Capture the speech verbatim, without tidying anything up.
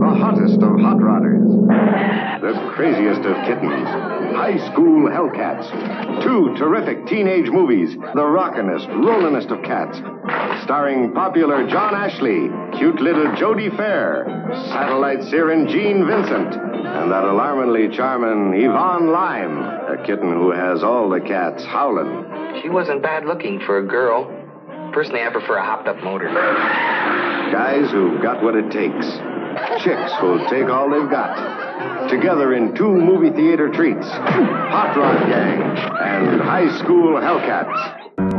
The hottest of hot rodders. The craziest of kittens. High School Hellcats. Two terrific teenage movies. The rockinest, rollinest of cats. Starring popular John Ashley, cute little Jodie Fair, satellite siren Jean Vincent, and that alarmingly charming Yvonne Lime, a kitten who has all the cats howling. She wasn't bad looking for a girl. Personally, I prefer a hopped-up motor. Guys who've got what it takes. Chicks who'll take all they've got. Together in two movie theater treats. Hot Rod Gang and High School Hellcats.